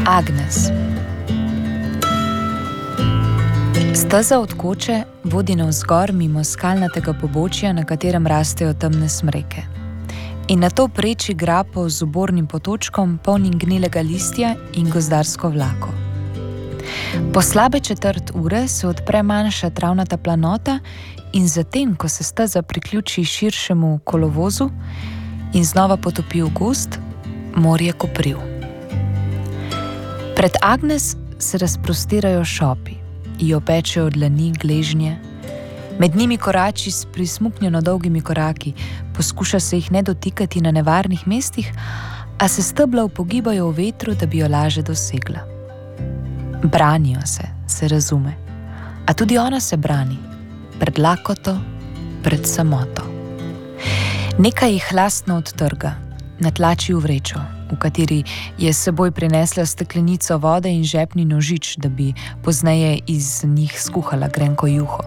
Agnes. Steza od koče vodi navzgor mimo skalnatega pobočja, na katerem rastejo temne smreke. In nato preči grapo z obornim potočkom, polnim gnilega listja in gozdarsko vlako. Po slabe 1/4 se odpre manjša travnata planota in zatem, ko se steza priključi širšemu kolovozu in znova potopi v gozd, morje kopriv. Pred Agnes se razprostirajo šopi, jo pečejo dlani, gležnje. Med njimi korači s prismuknjeno dolgimi koraki, poskuša se jih ne dotikati na nevarnih mestih, a se stebla upogibajo v vetru, da bi jo laže dosegla. Branijo se razume, a tudi ona se brani, pred lakoto, pred samoto. Nekaj jih lastno odtrga, natlači v vrečo, v kateri je s seboj prinesla steklenico vode in žepni nožič, da bi pozneje iz njih skuhala grenko juho.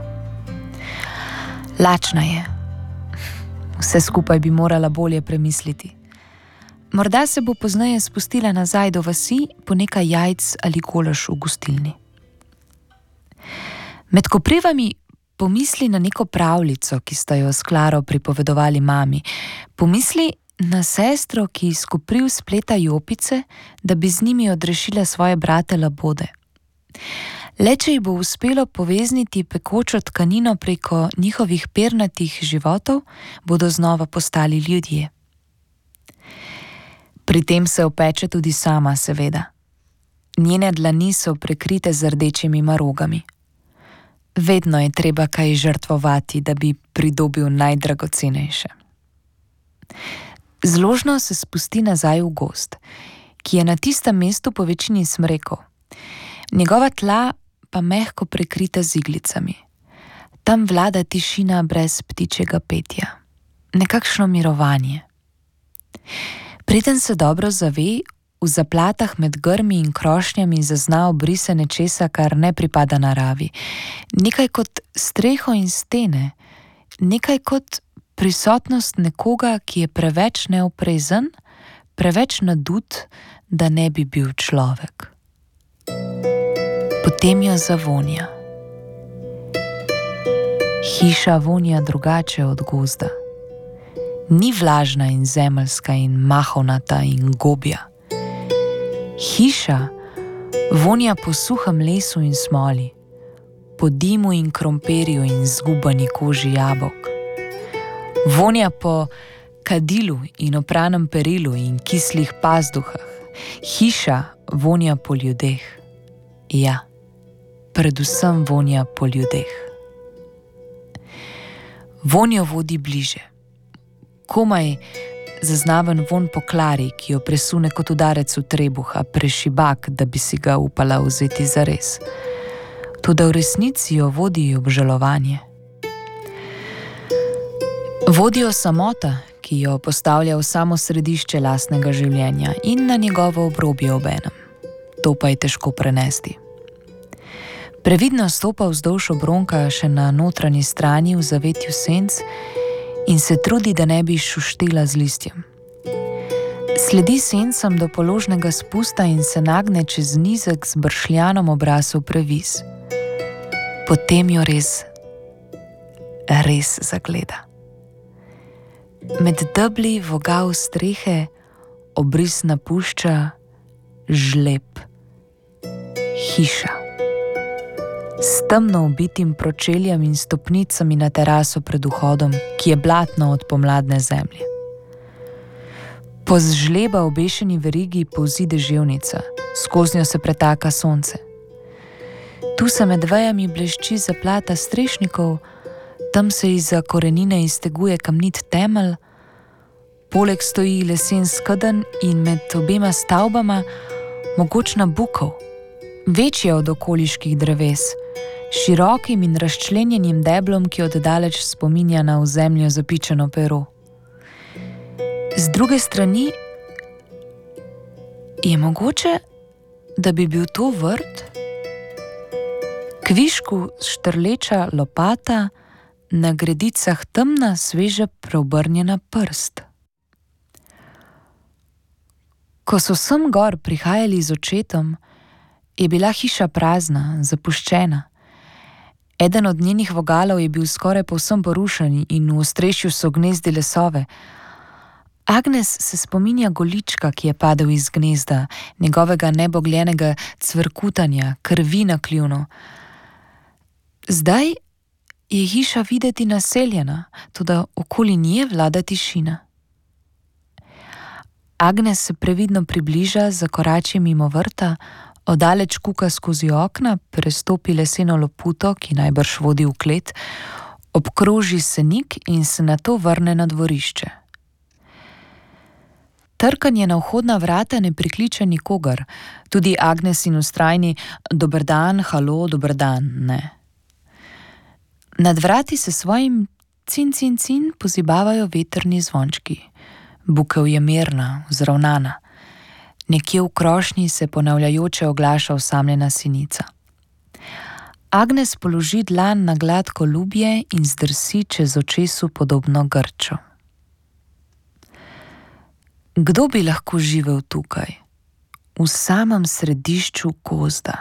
Lačna je. Vse skupaj bi morala bolje premisliti. Morda se bo pozneje spustila nazaj do vasi po nekaj jajc ali golaž v gostilni. Med koprivami pomisli na neko pravljico, ki sta jo s Klaro pripovedovali mami. Pomisli na sestro, ki iz kopriv spleta jopice, da bi z njimi odrešila svoje brate labode. Le če ji bo uspelo povezniti pekočo tkanino preko njihovih pernatih životov, bodo znova postali ljudje. Pri tem se opeče tudi sama, seveda. Njene dlani so prekrite z rdečimi marogami. Vedno je treba kaj žrtvovati, da bi pridobil najdragocenejše. Zložno se spusti nazaj v gozd, ki je na tistem mestu po večini smrekov. Njegova tla pa mehko prekrita z iglicami. Tam vlada tišina brez ptičjega petja. Nekakšno mirovanje. Preden se dobro zave, v zaplatah med grmi in krošnjami zazna obrise nečesa, kar ne pripada naravi. Nekaj kot streho in stene, nekaj kot prisotnost nekoga, ki je preveč neoprezen, preveč nadut, da ne bi bil človek. Potem jo zavonja. Hiša vonja drugače od gozda. Ni vlažna in zemeljska in mahovnata in gobja. Hiša vonja po suhem lesu in smoli, po dimu in krompirju in zgubani koži jabolk. Vonja po kadilu in opranem perilu in kislih pazduhah. Hiša vonja po ljudeh. Ja, predvsem vonja po ljudeh. Vonjo vodi bliže. Komaj zaznaven vonj po Klari, ki jo presune kot udarec v trebuh, a prešibak, da bi si ga upala vzeti zares. Toda v resnici jo vodi obžalovanje. Vodi jo samota, ki jo postavlja v samo središče lastnega življenja in na njegovo obrobje obenem. To pa je težko prenesti. Previdno stopa vzdolž obronka še na notranji strani v zavetju senc in se trudi, da ne bi šuštela z listjem. Sledi sencam do položnega spusta in se nagne čez nizek z bršljanom obrasov previs. Potem jo res zagleda. Med debli vogal strehe obris napušča žleb. Hiša. S temno ubitim pročeljem in stopnicami na teraso pred vhodom, ki je blatno od pomladne zemlje. Po z žleba obešeni verigi polzi deževnica, skoznjo se pretaka sonce. Tu se med vejami blešči zaplata strešnikov, tam se izza korenine izteguje kamnit temelj, poleg stoji lesen skedenj in med obema stavbama mogočna bukev, večja od okoliških dreves, širokim in razčlenjenim deblom, ki oddaleč spominja na v zemljo zapičeno pero. Z druge strani je mogoče, da bi bil to vrt? Kvišku štrleča lopata, na gredicah temna, sveže preobrnjena prst. Ko so sem gor prihajali z očetom, je bila hiša prazna, zapuščena. Eden od njenih vogalov je bil skoraj povsem porušen in v ostrešju so gnezdile sove. Agnes se spominja golička, ki je padel iz gnezda, njegovega nebogljenega cvrkutanja, krvi na kljunu. Zdaj je hiša videti naseljena, toda okoli nje vlada tišina. Agnes se previdno približa, zakorači mimo vrta, oddaleč kuka skozi okna, prestopi leseno loputo, ki najbrž vodi v klet, obkroži senik in se nato vrne na dvorišče. Trkanje na vhodna vrata ne prikliče nikogar, tudi Agnes in vztrajni dober dan, halo, dober dan, ne. Nad vrati se svojim cin, cin, cin pozibavajo vetrni zvončki. Bukev je mirna, vzravnana. Nekje v krošnji se ponavljajoče oglaša osamljena sinica. Agnes položi dlan na gladko ljubje in zdrsi čez očesu podobno grčo. Kdo bi lahko živel tukaj, v samem središču gozda?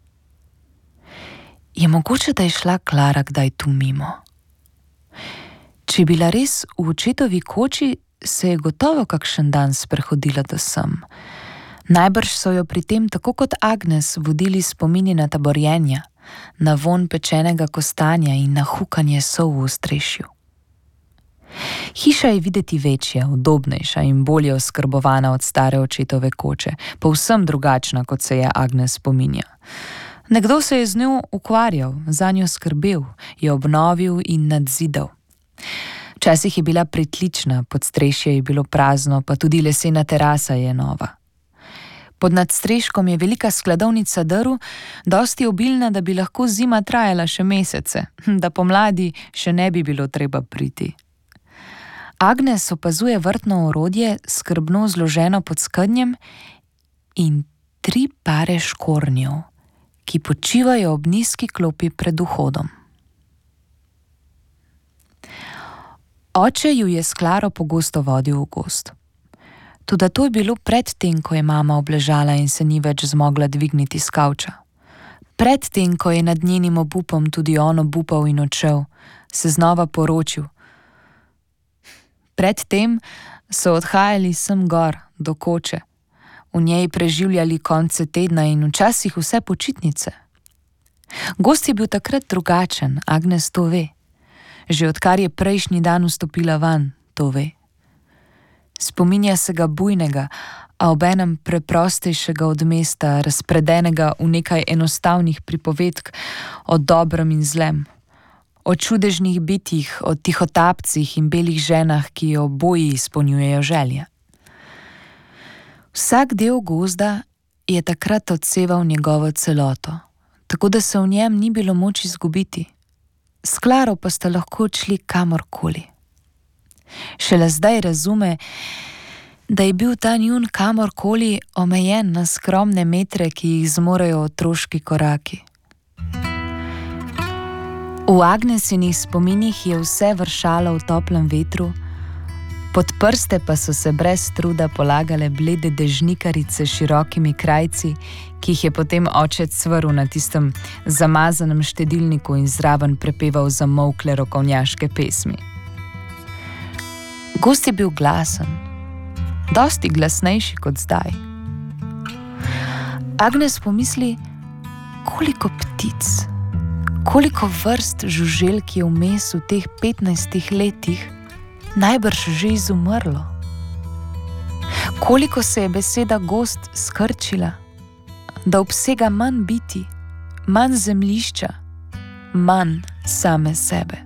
Je mogoče, da je šla Klara kdaj tu mimo? Če je bila res v očetovi koči, se je gotovo kakšen dan sprehodila do sem. Najbrž so jo pri tem, tako kot Agnes, vodili spomini na taborjenja, na vonj pečenega kostanja in na hukanje sov v ostrešju. Hiša je videti večja, udobnejša in bolje oskrbovana od stare očetove koče, povsem drugačna, kot se je Agnes spominja. Nekdo se je z njo ukvarjal, zanjo skrbel, jo obnovil in nadzidal. Včasih je bila pritlična, podstrešje je bilo prazno, pa tudi lesena terasa je nova. Pod nadstreškom je velika skladovnica drv, dosti obilna, da bi lahko zima trajala še mesece, da pomladi še ne bi bilo treba priti. Agnes opazuje vrtno orodje, skrbno zloženo pod skednjem, in 3 pare škornjev, ki počivajo ob nizki klopi pred vhodom. Oče ju je s Klaro pogosto vodil v gozd. Toda to je bilo pred tem, ko je mama obležala in se ni več zmogla dvigniti s kavča. Pred tem, ko je nad njenim obupom tudi on obupal in odšel, se znova poročil. Pred tem so odhajali sem gor, do koče. V njej preživljali konce tedna in včasih vse počitnice. Gozd je bil takrat drugačen, Agnes to ve. Že odkar je prejšnji dan vstopila van, to ve. Spominja se ga bujnega, a obenem preprostejšega od mesta, razpredenega v nekaj enostavnih pripovedk o dobrem in zlem. O čudežnih bitjih, o tihotapcih in belih ženah, ki jo oboji izpolnjujejo želje. Vsak del gozda je takrat odseval njegovo celoto, tako da se v njem ni bilo moč izgubiti. S Klaro pa sta lahko odšli kamorkoli. Šele zdaj razume, da je bil ta njun kamorkoli omejen na skromne metre, ki jih zmorejo otroški koraki. V Agnesinih spominih je vse vršalo v toplem vetru, pod prste pa so se brez truda polagale blede dežnikarice s širokimi krajci, ki jih je potem oče cvrl na tistem zamazanem štedilniku in zraven prepeval zamolkle rokovnjaške pesmi. Gozd je bil glasen, dosti glasnejši kot zdaj. Agnes pomisli, koliko ptic, koliko vrst žuželk je vmes v teh 15 letih najbrž že izumrlo. Koliko se je beseda gozd skrčila, da obsega manj biti, manj zemljišča, manj same sebe.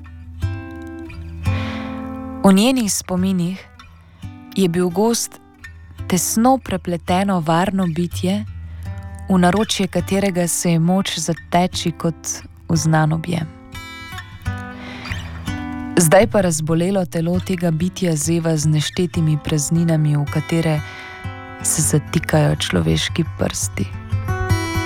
V njenih spominih je bil gozd tesno prepleteno varno bitje, v naročje katerega se je moč zateči kot v znan objem. Zdaj pa razbolelo telo tega bitja zeva z neštetimi prazninami, v katere se zatikajo človeški prsti.